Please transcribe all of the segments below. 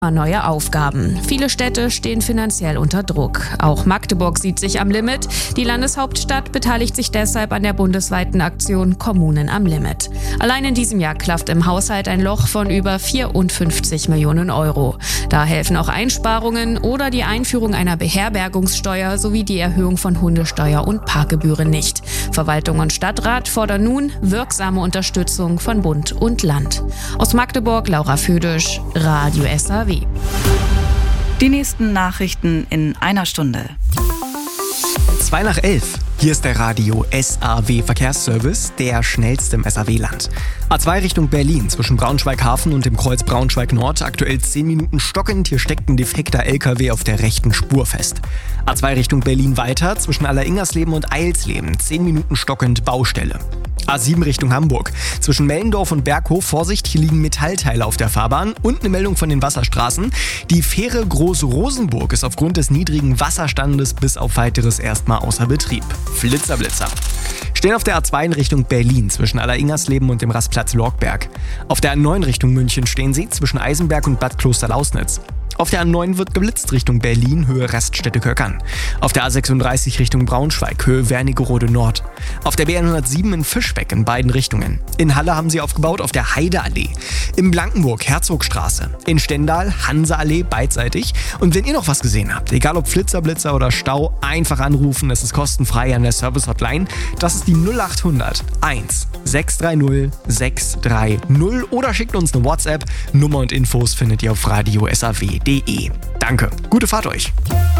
neue Aufgaben. Viele Städte stehen finanziell unter Druck. Auch Magdeburg sieht sich am Limit. Die Landeshauptstadt beteiligt sich deshalb an der bundesweiten Aktion Kommunen am Limit. Allein in diesem Jahr klafft im Haushalt ein Loch von über 54 Millionen Euro. Da helfen auch Einsparungen oder die Einführung einer Beherbergungssteuer sowie die Erhöhung von Hundesteuer und Parkgebühren nicht. Verwaltung und Stadtrat fordern nun wirksame Unterstützung von Bund und Land. Aus Magdeburg, Laura Födisch, Radio SAW. Die nächsten Nachrichten in einer Stunde. 11:02. Hier ist der Radio SAW Verkehrsservice, der schnellste im SAW-Land. A2 Richtung Berlin zwischen Braunschweig-Hafen und dem Kreuz Braunschweig-Nord. Aktuell 10 Minuten stockend. Hier steckt ein defekter LKW auf der rechten Spur fest. A2 Richtung Berlin weiter zwischen Alleringersleben und Eilsleben. 10 Minuten stockend Baustelle. A7 Richtung Hamburg. Zwischen Mellendorf und Berghof, Vorsicht, hier liegen Metallteile auf der Fahrbahn und eine Meldung von den Wasserstraßen. Die Fähre Groß-Rosenburg ist aufgrund des niedrigen Wasserstandes bis auf weiteres erstmal außer Betrieb. Flitzer, Blitzer. Stehen auf der A2 in Richtung Berlin zwischen Alleringersleben und dem Rastplatz Lorgberg. Auf der A9 Richtung München stehen sie zwischen Eisenberg und Bad Kloster-Lausnitz. Auf der A9 wird geblitzt Richtung Berlin, Höhe Raststätte-Köckern. Auf der A36 Richtung Braunschweig, Höhe Wernigerode Nord. Auf der B107 in Fischbeck in beiden Richtungen. In Halle haben sie aufgebaut auf der Heideallee. In Blankenburg, Herzogstraße. In Stendal, Hanseallee, beidseitig. Und wenn ihr noch was gesehen habt, egal ob Flitzer, Blitzer oder Stau, einfach anrufen. Es ist kostenfrei an der Service-Hotline. Das ist die 0800 1 630 630 oder schickt uns eine WhatsApp. Nummer und Infos findet ihr auf radio.saw.de. Danke. Gute Fahrt euch.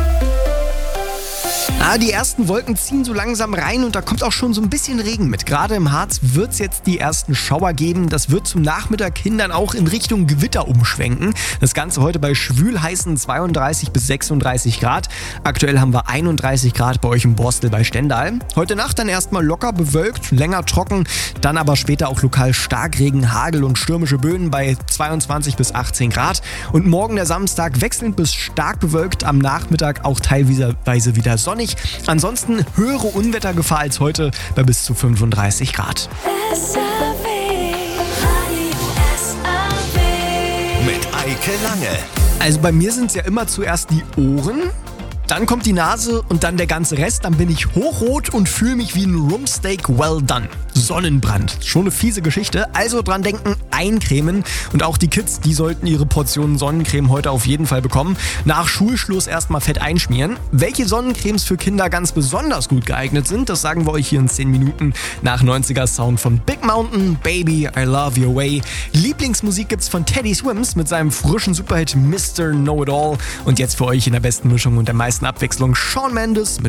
Die ersten Wolken ziehen so langsam rein und da kommt auch schon so ein bisschen Regen mit. Gerade im Harz wird es jetzt die ersten Schauer geben. Das wird zum Nachmittag hin dann auch in Richtung Gewitter umschwenken. Das Ganze heute bei schwülheißen 32 bis 36 Grad. Aktuell haben wir 31 Grad bei euch im Borstel bei Stendal. Heute Nacht dann erstmal locker bewölkt, länger trocken. Dann aber später auch lokal Starkregen, Hagel und stürmische Böen bei 22 bis 18 Grad. Und morgen der Samstag wechselnd bis stark bewölkt. Am Nachmittag auch teilweise wieder sonnig. Ansonsten höhere Unwettergefahr als heute bei bis zu 35 Grad. Mit Eike Lange. Also bei mir sind es ja immer zuerst die Ohren, dann kommt die Nase und dann der ganze Rest. Dann bin ich hochrot und fühle mich wie ein Rumpsteak well done. Sonnenbrand. Schon eine fiese Geschichte. Also dran denken, eincremen. Und auch die Kids, die sollten ihre Portionen Sonnencreme heute auf jeden Fall bekommen. Nach Schulschluss erstmal fett einschmieren. Welche Sonnencremes für Kinder ganz besonders gut geeignet sind, das sagen wir euch hier in 10 Minuten nach 90er Sound von Big Mountain, Baby, I Love Your Way. Lieblingsmusik gibt's von Teddy Swims mit seinem frischen Superhit Mr. Know-It-All. Und jetzt für euch in der besten Mischung und der meisten Abwechslung Shawn Mendes mit